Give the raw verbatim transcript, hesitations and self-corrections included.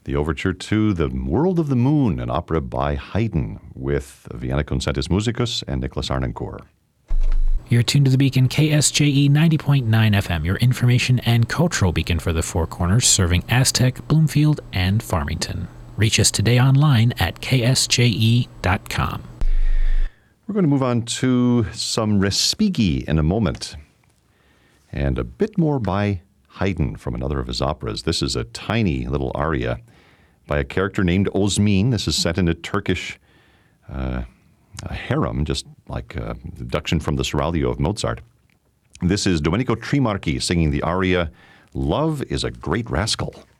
the overture to The World of the Moon, an opera by Haydn with Vienna Concertus Musicus and Nicholas Arnoncourt. You're tuned to the Beacon, K S J E ninety point nine F M, your information and cultural beacon for the Four Corners, serving Aztec, Bloomfield, and Farmington. Reach us today online at k s j e dot com. We're going to move on to some Respighi in a moment, and a bit more by Haydn from another of his operas. This is a tiny little aria by a character named Osmin. This is set in a Turkish uh, a harem, just like a deduction from the Seraglio of Mozart. This is Domenico Trimarchi singing the aria, Love is a Great Rascal.